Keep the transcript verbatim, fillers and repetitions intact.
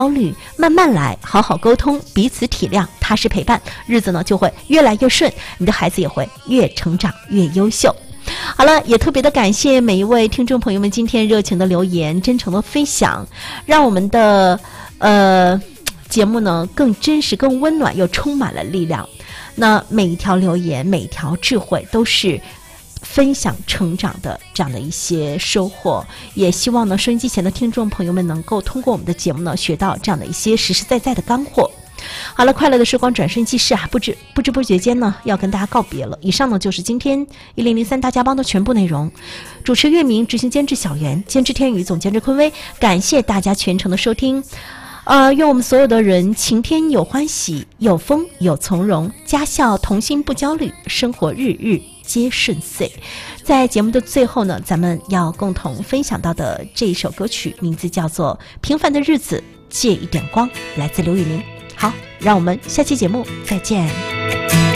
焦虑，慢慢来，好好沟通，彼此体谅，踏实陪伴，日子呢就会越来越顺，你的孩子也会越成长越优秀。好了，也特别的感谢每一位听众朋友们今天热情的留言，真诚的分享，让我们的呃节目呢更真实、更温暖，又充满了力量。那每一条留言，每一条智慧，都是分享成长的这样的一些收获，也希望呢收音机前的听众朋友们能够通过我们的节目呢学到这样的一些实实在在的干货。好了，快乐的时光转瞬即逝啊，不知不知不觉间呢要跟大家告别了。以上呢就是今天一零零三大家帮的全部内容。主持月明，执行监制小袁，监制天宇，总监制坤威，感谢大家全程的收听。呃，愿我们所有的人晴天有欢喜，有风有从容，家校同心不焦虑，生活日日皆顺遂。在节目的最后呢，咱们要共同分享到的这一首歌曲名字叫做《平凡的日子借一点光》，来自刘宇宁。好，让我们下期节目再见。